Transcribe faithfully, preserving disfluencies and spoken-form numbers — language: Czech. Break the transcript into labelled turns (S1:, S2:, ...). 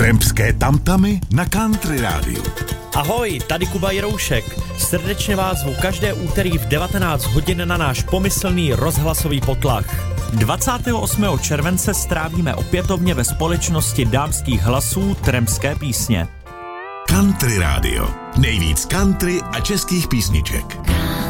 S1: Trempské tamtamy na Country rádiu.
S2: Ahoj, tady Kuba Jiroušek. Srdečně vás zvu každé úterý v devatenáct hodin na náš pomyslný rozhlasový potlach. dvacátého osmého července strávíme opětovně ve společnosti dámských hlasů Trempské písně.
S1: Country rádio. Nejvíc country a českých písniček.